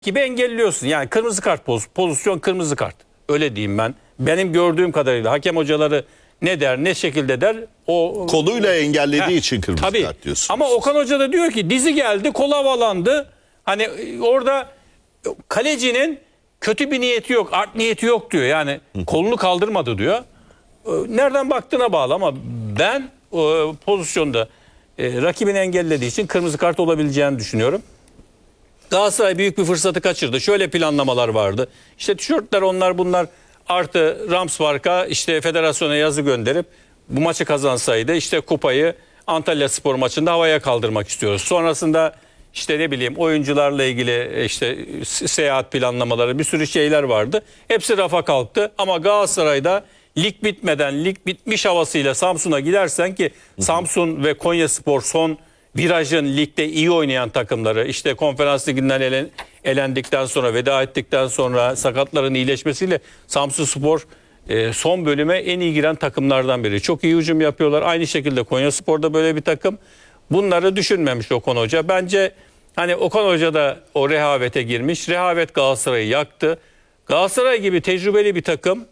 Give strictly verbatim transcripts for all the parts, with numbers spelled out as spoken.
gibi engelliyorsun. Yani kırmızı kart poz, pozisyon kırmızı kart. Öyle diyeyim ben. Benim gördüğüm kadarıyla hakem hocaları ne der, ne şekilde der. O koluyla engellediği Heh, için kırmızı tabii. kart diyorsun. Ama Okan Hoca da diyor ki dizi geldi, kol havalandı. Hani orada kalecinin kötü bir niyeti yok, art niyeti yok diyor. Yani kolunu kaldırmadı diyor. Nereden baktığına bağlı ama ben o pozisyonda e, rakibini engellediği için kırmızı kart olabileceğini düşünüyorum. Galatasaray büyük bir fırsatı kaçırdı. Şöyle planlamalar vardı. İşte tişörtler onlar bunlar artı Ramspark'a işte federasyona yazı gönderip bu maçı kazansaydı işte kupayı Antalyaspor maçında havaya kaldırmak istiyoruz. Sonrasında işte ne bileyim oyuncularla ilgili işte seyahat planlamaları bir sürü şeyler vardı. Hepsi rafa kalktı ama Galatasaray'da lig bitmeden lig bitmiş havasıyla Samsun'a gidersen ki Samsun ve Konyaspor son virajın ligde iyi oynayan takımları işte konferans liginden elen, elendikten sonra veda ettikten sonra sakatların iyileşmesiyle Samsunspor e, son bölüme en iyi giren takımlardan biri. Çok iyi hücum yapıyorlar. Aynı şekilde Konyaspor'da böyle bir takım. Bunları düşünmemiş Okan Hoca. Bence hani Okan Hoca da o rehavete girmiş. Rehavet Galatasaray'ı yaktı. Galatasaray gibi tecrübeli bir takım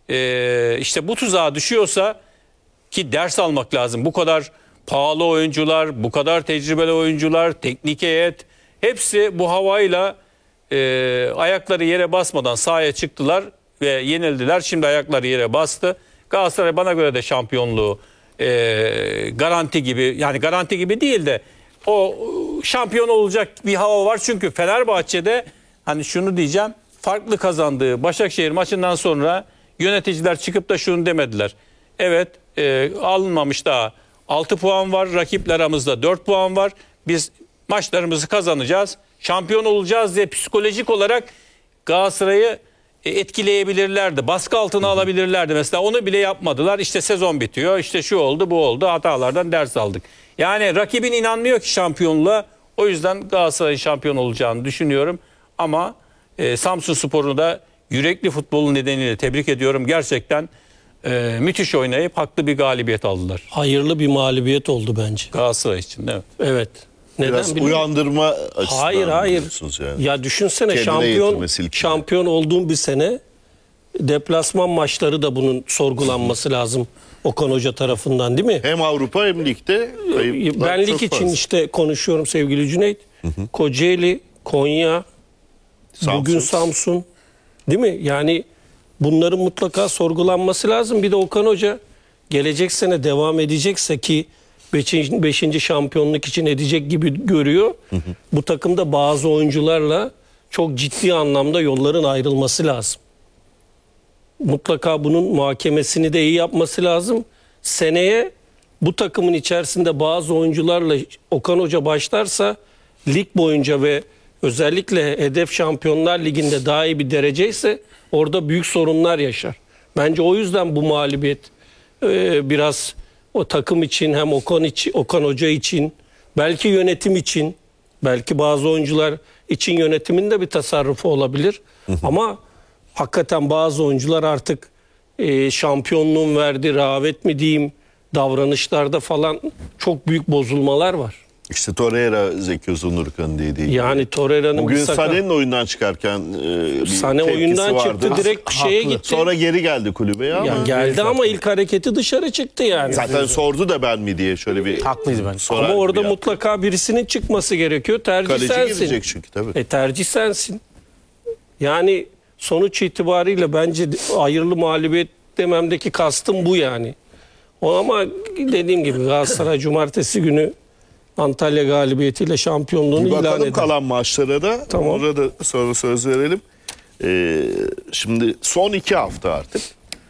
e, işte bu tuzağa düşüyorsa ki ders almak lazım. Bu kadar pahalı oyuncular, bu kadar tecrübeli oyuncular, teknik heyet hepsi bu havayla e, ayakları yere basmadan sahaya çıktılar ve yenildiler. Şimdi ayakları yere bastı. Galatasaray bana göre de şampiyonluğu e, garanti gibi, yani garanti gibi değil de o şampiyon olacak bir hava var. Çünkü Fenerbahçe'de hani şunu diyeceğim, farklı kazandığı Başakşehir maçından sonra yöneticiler çıkıp da şunu demediler. Evet e, alınmamış daha altı puan var. Rakipler aramızda dört puan var. Biz maçlarımızı kazanacağız. Şampiyon olacağız diye psikolojik olarak Galatasaray'ı etkileyebilirlerdi. Baskı altına alabilirlerdi. Mesela onu bile yapmadılar. İşte sezon bitiyor. İşte şu oldu bu oldu. Hatalardan ders aldık. Yani rakibin inanmıyor ki şampiyonluğa. O yüzden Galatasaray'ın şampiyon olacağını düşünüyorum. Ama e, Samsunspor'u da yürekli futbolun nedeniyle tebrik ediyorum. Gerçekten Ee, müthiş oynayıp haklı bir galibiyet aldılar. Hayırlı bir mağlubiyet oldu bence. Galatasaray için evet. Evet. Neden Biraz biliyor musun? uyandırma açısından. Hayır hayır. Yani. Ya düşünsene Kendine şampiyon yetirmesi ilk şampiyon olduğun bir sene deplasman maçları da bunun sorgulanması lazım Okan Hoca tarafından değil mi? Hem Avrupa hem ligde kayıplar Ben lig çok için fazla. işte konuşuyorum sevgili Cüneyt. Hı hı. Kocaeli, Konya, Samsun. bugün Samsun. Değil mi? Yani bunların mutlaka sorgulanması lazım. Bir de Okan Hoca gelecek sene devam edecekse ki beşinci şampiyonluk için edecek gibi görüyor. Hı hı. Bu takımda bazı oyuncularla çok ciddi anlamda yolların ayrılması lazım. Mutlaka bunun muhakemesini de iyi yapması lazım. Seneye bu takımın içerisinde bazı oyuncularla Okan Hoca başlarsa lig boyunca ve özellikle hedef Şampiyonlar Ligi'nde daha iyi bir derece ise orada büyük sorunlar yaşar. Bence o yüzden bu mağlubiyet e, biraz o takım için hem Okan, için, Okan Hoca için belki yönetim için belki bazı oyuncular için yönetimin de bir tasarrufu olabilir. Hı hı. Ama hakikaten bazı oyuncular artık e, şampiyonluğun verdiği rehavet mi diyeyim davranışlarda falan çok büyük bozulmalar var. İşte Torreira Zeki Uzundurkan dediği. Yani Torreira'nın bugün sakat... Sané'nin oyundan çıkarken e, bir Sané oyundan vardı. çıktı direkt şeye gitti. Sonra geri geldi kulübeye ama. Ya geldi ama ilk hareketi dışarı çıktı yani. Zaten sordu da ben mi diye şöyle bir. Haklıydı ben. Ama orada mutlaka birisinin çıkması gerekiyor. Tercih Kaleci sensin. girecek çünkü tabii. E tercih sensin. Yani sonuç itibariyle bence hayırlı mağlubiyet dememdeki kastım bu yani. O ama dediğim gibi Galatasaray cumartesi günü Antalya galibiyetiyle şampiyonluğunu Bir ilan bakalım eder. kalan maçlara da. Tamam. Orada da sonra söz verelim. Ee, şimdi son iki hafta artık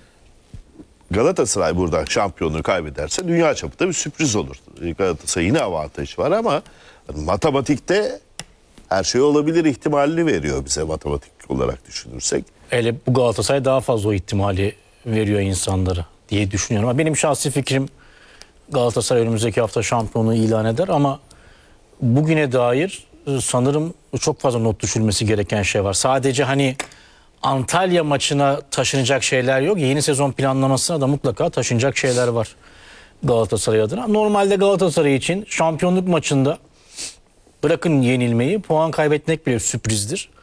Galatasaray buradan şampiyonluğu kaybederse dünya çapında bir sürpriz olur. Galatasaray yine avantajı var ama matematikte her şey olabilir ihtimalini veriyor bize matematik olarak düşünürsek. Hele bu Galatasaray daha fazla o ihtimali veriyor insanlara diye düşünüyorum. Ama benim şahsi fikrim Galatasaray önümüzdeki hafta şampiyonluğu ilan eder ama bugüne dair sanırım çok fazla not düşülmesi gereken şey var. Sadece hani Antalya maçına taşınacak şeyler yok. Yeni sezon planlamasına da mutlaka taşınacak şeyler var Galatasaray adına. Normalde Galatasaray için şampiyonluk maçında bırakın yenilmeyi, puan kaybetmek bile sürprizdir.